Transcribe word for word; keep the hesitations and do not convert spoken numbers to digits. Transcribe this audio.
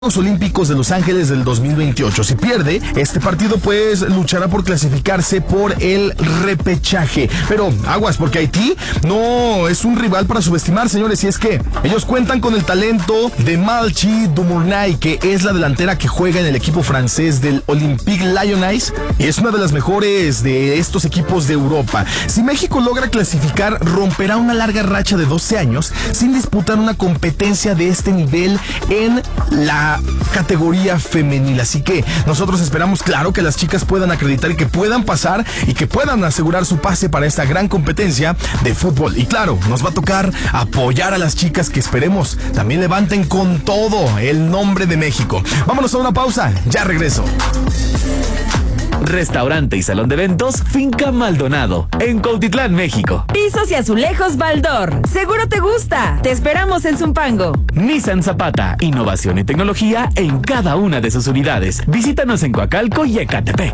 Juegos Olímpicos de Los Ángeles del dos mil veintiocho. Si pierde este partido, pues luchará por clasificarse por el repechaje. Pero aguas, porque Haití no es un rival para subestimar, señores. Y es que ellos cuentan con el talento de Malchi Dumournay, que es la delantera que juega en el equipo francés del Olympique Lyonnais y es una de las mejores de estos equipos de Europa. Si México logra clasificar, romperá una larga racha de doce años sin disputar una competencia de este nivel en la categoría femenil. Así que nosotros esperamos, claro, que las chicas puedan acreditar y que puedan pasar y que puedan asegurar su pase para esta gran competencia de fútbol. Y claro, nos va a tocar apoyar a las chicas que esperemos también levanten con todo el nombre de México. Vámonos a una pausa, ya regreso. Restaurante y salón de eventos Finca Maldonado, en Cuautitlán, México. Pisos y azulejos Baldor. Seguro te gusta. Te esperamos en Zumpango. Nissan Zapata, innovación y tecnología en cada una de sus unidades. Visítanos en Coacalco y Ecatepec.